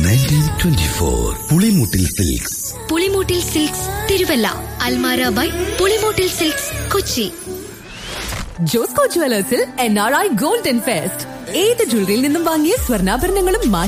1924 Pulimoottil silks. Pulimoottil silks Thiruvalla. Almara by Pulimoottil silks Kochi. Josco ജുവലേഴ്സിൽ NRI golden fest. ഏത് ജ്വല്ലറിയിൽ നിന്നും വാങ്ങിയ സ്വർണ്ണാഭരണങ്ങളും